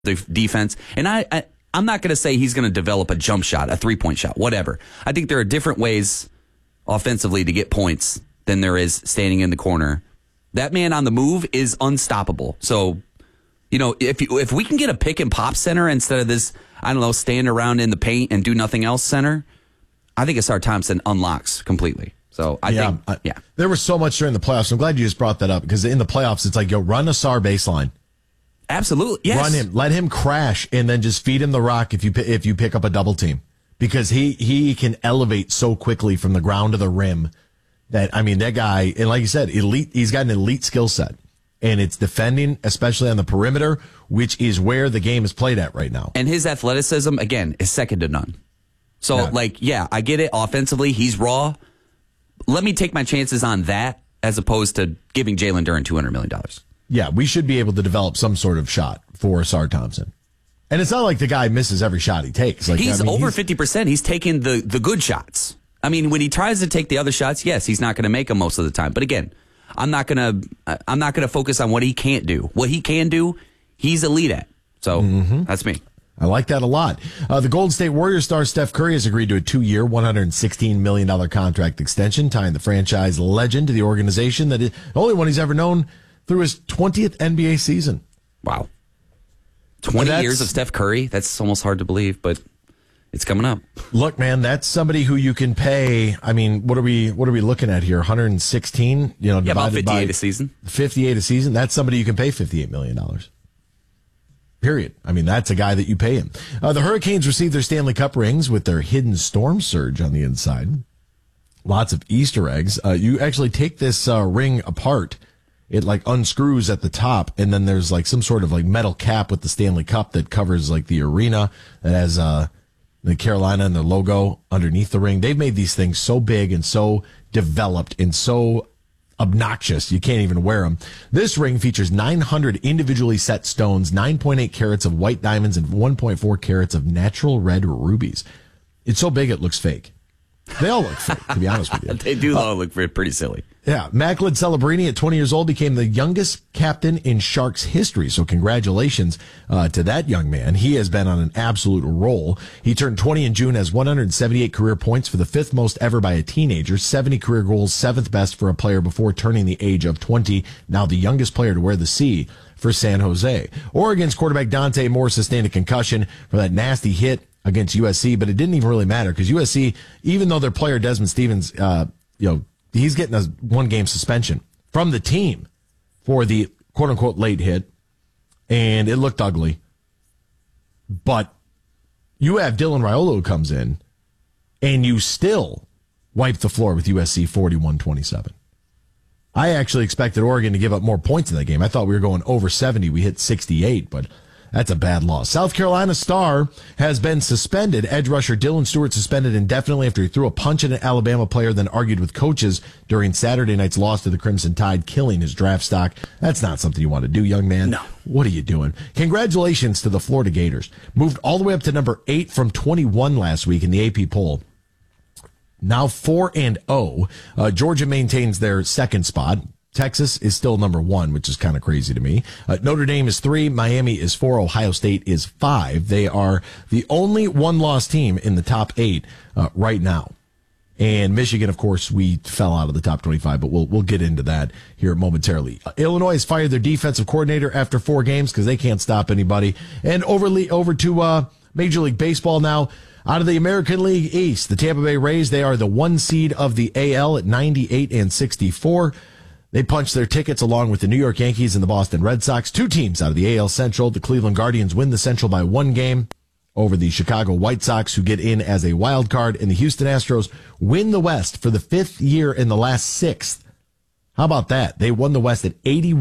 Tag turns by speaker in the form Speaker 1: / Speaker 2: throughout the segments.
Speaker 1: defense. And I'm not going to say he's going to develop a jump shot, a three-point shot, whatever. I think there are different ways offensively to get points than there is standing in the corner. That man on the move is unstoppable. So, if we can get a pick and pop center instead of this, I don't know, stand around in the paint and do nothing else center, I think Ausar Thompson unlocks completely. So I think
Speaker 2: there was so much during the playoffs. I'm glad you just brought that up because in the playoffs, it's like, run Ausar baseline.
Speaker 1: Absolutely. Yes.
Speaker 2: Run him, let him crash, and then just feed him the rock if you pick up a double team, because he can elevate so quickly from the ground to the rim that that guy, and like you said, elite. He's got an elite skill set, and it's defending, especially on the perimeter, which is where the game is played at right now.
Speaker 1: And his athleticism again is second to none. So I get it. Offensively, he's raw. Let me take my chances on that as opposed to giving Jalen Duren $200 million.
Speaker 2: Yeah, we should be able to develop some sort of shot for Ausar Thompson. And it's not like the guy misses every shot he takes.
Speaker 1: He's over 50%. He's taking the good shots. When he tries to take the other shots, yes, he's not going to make them most of the time. But again, I'm not going to focus on what he can't do. What he can do, he's elite at. So that's me.
Speaker 2: I like that a lot. The Golden State Warriors star Steph Curry has agreed to a 2-year, $116 million contract extension, tying the franchise legend to the organization that is the only one he's ever known through his 20th NBA season.
Speaker 1: Wow. 20 years of Steph Curry? That's almost hard to believe, but it's coming up.
Speaker 2: Look, man, that's somebody who you can pay. What are we looking at here? 116,
Speaker 1: about 58 a season.
Speaker 2: 58 a season. That's somebody you can pay $58 million. Period. That's a guy that you pay him. The Hurricanes received their Stanley Cup rings with their hidden storm surge on the inside. Lots of Easter eggs. You actually take this ring apart. It unscrews at the top, and then there's some sort of metal cap with the Stanley Cup that covers the arena that has the Carolina and their logo underneath the ring. They've made these things so big and so developed and so obnoxious you can't even wear them. This ring features 900 individually set stones, 9.8 carats of white diamonds, and 1.4 carats of natural red rubies. It's so big it looks fake. They all look fake, to be honest with you.
Speaker 1: They do all look pretty silly.
Speaker 2: Yeah, Macklin Celebrini at 20 years old became the youngest captain in Sharks history. So congratulations to that young man. He has been on an absolute roll. He turned 20 in June, has 178 career points for the fifth most ever by a teenager, 70 career goals, seventh best for a player before turning the age of 20. Now the youngest player to wear the C for San Jose. Oregon's quarterback Dante Moore sustained a concussion for that nasty hit against USC, but it didn't even really matter because USC, even though their player Desmond Stevens, he's getting a 1-game suspension from the team for the quote-unquote late hit, and it looked ugly. But you have Dylan Raiola who comes in, and you still wipe the floor with USC 41-27. I actually expected Oregon to give up more points in that game. I thought we were going over 70. We hit 68, but that's a bad loss. South Carolina star has been suspended. Edge rusher Dylan Stewart suspended indefinitely after he threw a punch at an Alabama player, then argued with coaches during Saturday night's loss to the Crimson Tide, killing his draft stock. That's not something you want to do, young man.
Speaker 1: No.
Speaker 2: What are you doing? Congratulations to the Florida Gators. Moved all the way up to number 8 from 21 last week in the AP poll. Now 4-0. Georgia maintains their second spot. Texas is still number 1, which is kind of crazy to me. Notre Dame is 3. Miami is 4. Ohio State is 5. They are the only one-loss team in the top 8 right now. And Michigan, of course, we fell out of the top 25, but we'll get into that here momentarily. Illinois has fired their defensive coordinator after 4 games because they can't stop anybody. And over to Major League Baseball now. Out of the American League East, the Tampa Bay Rays, they are the 1 seed of the AL at 98-64. They punched their tickets along with the New York Yankees and the Boston Red Sox. 2 teams out of the AL Central. The Cleveland Guardians win the Central by 1 game over the Chicago White Sox, who get in as a wild card. And the Houston Astros win the West for the 5th year in the last 6th. How about that? They won the West at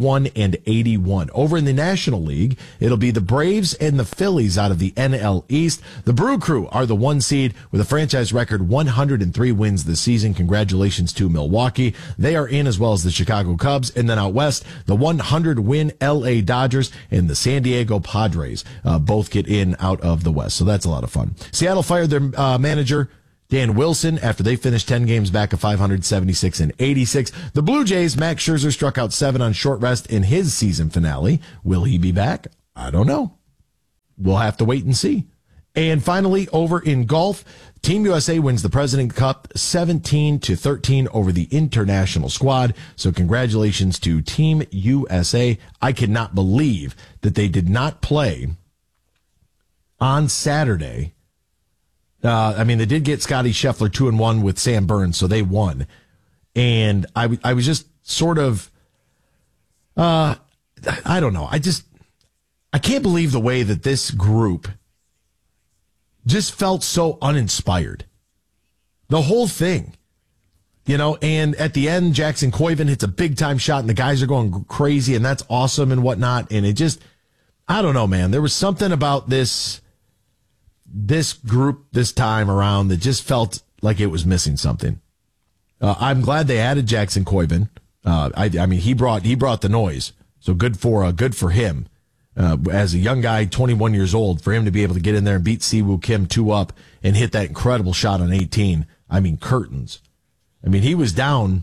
Speaker 2: 81-81. Over in the National League, it'll be the Braves and the Phillies out of the NL East. The Brew Crew are the 1 seed with a franchise record 103 wins this season. Congratulations to Milwaukee. They are in as well as the Chicago Cubs. And then out west, the 100-win LA Dodgers and the San Diego Padres both get in out of the West. So that's a lot of fun. Seattle fired their manager, Dan Wilson, after they finished 10 games back of 576-86. The Blue Jays, Max Scherzer struck out 7 on short rest in his season finale. Will he be back? I don't know. we'll have to wait and see. And finally, over in golf, Team USA wins the President Cup 17-13 over the international squad. So congratulations to Team USA. I cannot believe that they did not play on Saturday. They did get Scotty Scheffler 2-1 with Sam Burns, so they won. And I was just sort of, I don't know. I can't believe the way that this group just felt so uninspired. The whole thing, and at the end, Jackson Koiven hits a big time shot and the guys are going crazy and that's awesome and whatnot. And it just, I don't know, man. There was something about this group this time around that just felt like it was missing something. I'm glad they added Jackson Koiven. He brought the noise. So good for him. As a young guy, 21 years old, for him to be able to get in there and beat Siwoo Kim 2-up and hit that incredible shot on 18. Curtains. He was down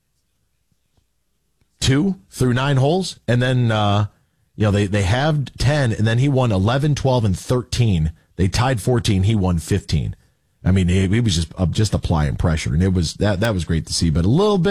Speaker 2: 2 through 9 holes, and then they have 10, and then he won 11, 12, and 13. They tied 14. He won 15. He was just applying pressure, and it was that was great to see, but a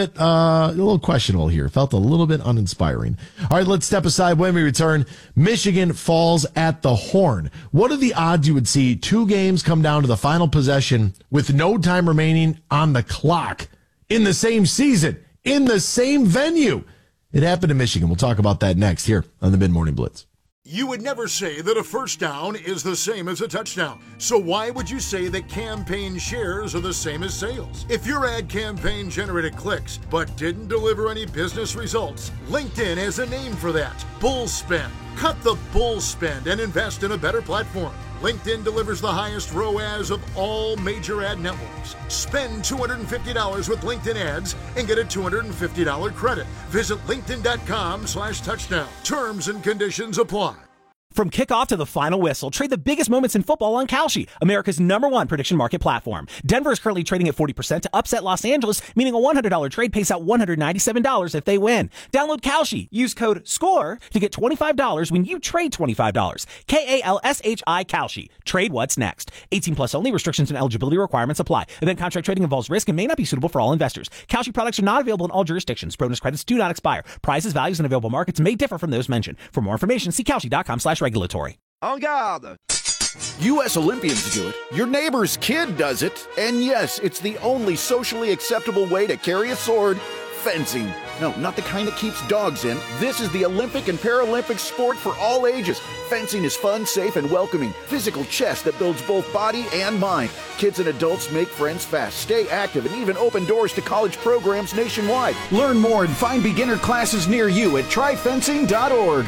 Speaker 2: little questionable here. Felt a little bit uninspiring. All right, let's step aside. When we return, Michigan falls at the Horn. What are the odds you would see 2 games come down to the final possession with no time remaining on the clock in the same season, in the same venue? It happened in Michigan. We'll talk about that next here on the Mid-Morning Blitz.
Speaker 3: You would never say that a first down is the same as a touchdown. So why would you say that campaign shares are the same as sales? If your ad campaign generated clicks but didn't deliver any business results, LinkedIn has a name for that: bull spend. Cut the bull spend and invest in a better platform. LinkedIn delivers the highest ROAS of all major ad networks. Spend $250 with LinkedIn ads and get a $250 credit. Visit linkedin.com/touchdown. Terms and conditions apply.
Speaker 4: From kickoff to the final whistle, trade the biggest moments in football on Kalshi, America's #1 prediction market platform. Denver is currently trading at 40% to upset Los Angeles, meaning a $100 trade pays out $197 if they win. Download Kalshi. Use code SCORE to get $25 when you trade $25. KALSHI Kalshi. Trade what's next. 18 plus only. Restrictions and eligibility requirements apply. Event contract trading involves risk and may not be suitable for all investors. Kalshi products are not available in all jurisdictions. Bonus credits do not expire. Prices, values, and available markets may differ from those mentioned. For more information, see Kalshi.com/regulatory.
Speaker 5: En garde! U.S. Olympians do it, your neighbor's kid does it, and yes, it's the only socially acceptable way to carry a sword: fencing. No, not the kind that keeps dogs in. This is the Olympic and Paralympic sport for all ages. Fencing is fun, safe, and welcoming. Physical chess that builds both body and mind. Kids and adults make friends fast, stay active, and even open doors to college programs nationwide. Learn more and find beginner classes near you at tryfencing.org.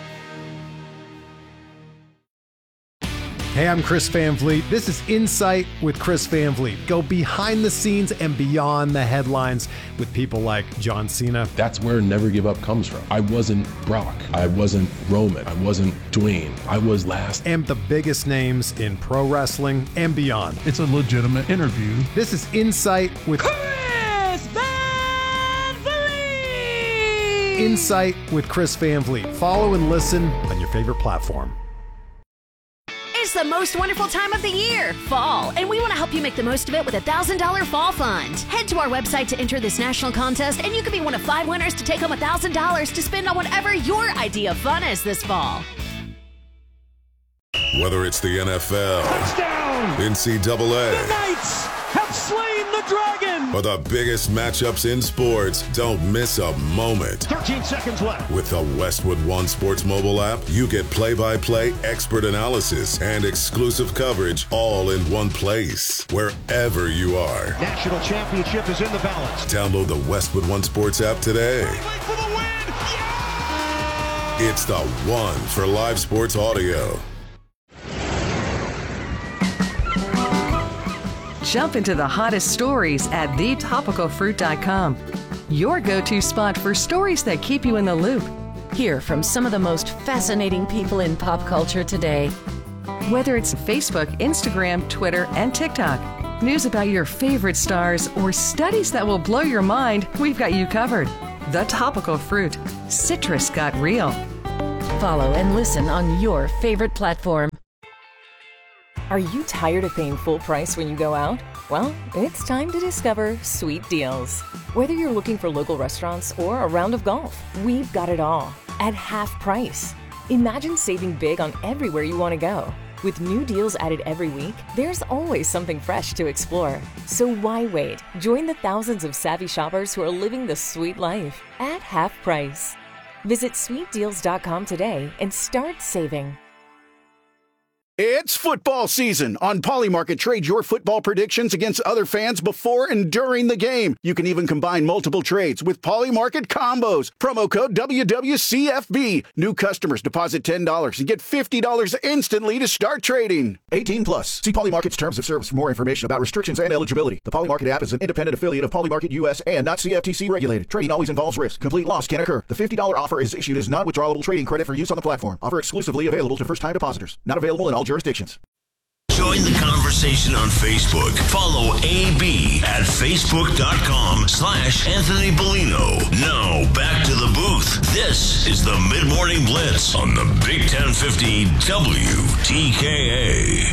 Speaker 6: Hey, I'm Chris Van Vliet. This is Insight with Chris Van Vliet. Go behind the scenes and beyond the headlines with people like John Cena.
Speaker 7: That's where Never Give Up comes from. I wasn't Brock. I wasn't Roman. I wasn't Dwayne. I was last.
Speaker 6: And the biggest names in pro wrestling and beyond.
Speaker 8: It's a legitimate interview.
Speaker 6: This is Insight with
Speaker 9: Chris Van Vliet.
Speaker 6: Insight with Chris Van Vliet. Follow and listen on your favorite platform.
Speaker 10: It's the most wonderful time of the year, fall, and we want to help you make the most of it with a $1,000 fall fund. Head to our website to enter this national contest, and you could be one of 5 winners to take home $1,000 to spend on whatever your idea of fun is this fall.
Speaker 11: Whether it's the NFL,
Speaker 9: touchdown,
Speaker 11: NCAA,
Speaker 9: the Knights have slain the dragon,
Speaker 11: or the biggest matchups in sports, don't miss a moment.
Speaker 9: 13 seconds left.
Speaker 11: With the Westwood One Sports mobile app, you get play-by-play, expert analysis, and exclusive coverage all in one place, wherever you are.
Speaker 9: National championship is in the balance.
Speaker 11: Download the Westwood One Sports app today.
Speaker 9: For the win. Yeah!
Speaker 11: It's the one for live sports audio.
Speaker 12: Jump into the hottest stories at thetopicalfruit.com. Your go-to spot for stories that keep you in the loop.
Speaker 13: Hear from some of the most fascinating people in pop culture today.
Speaker 12: Whether it's Facebook, Instagram, Twitter, and TikTok, news about your favorite stars, or studies that will blow your mind, we've got you covered. The Topical Fruit. Citrus got real.
Speaker 13: Follow and listen on your favorite platform.
Speaker 8: Are you tired of paying full price when you go out? Well, it's time to discover Sweet Deals. Whether you're looking for local restaurants or a round of golf, we've got it all at half price. Imagine saving big on everywhere you want to go. With new deals added every week, there's always something fresh to explore. So why wait? Join the thousands of savvy shoppers who are living the sweet life at half price. Visit sweetdeals.com today and start saving.
Speaker 5: It's football season. On Polymarket, trade your football predictions against other fans before and during the game. You can even combine multiple trades with Polymarket combos. Promo code WWCFB. New customers deposit $10 and get $50 instantly to start trading.
Speaker 14: 18 plus. See Polymarket's terms of service for more information about restrictions and eligibility. The Polymarket app is an independent affiliate of Polymarket US and not CFTC regulated. Trading always involves risk. Complete loss can occur. The $50 offer is issued as non-withdrawable trading credit for use on the platform. Offer exclusively available to first-time depositors. Not available in all jurisdictions.
Speaker 15: Join the conversation on Facebook. Follow AB at facebook.com/Anthony Bellino. Now back to the booth. This is the Mid-Morning Blitz on the Big 1050 WTKA.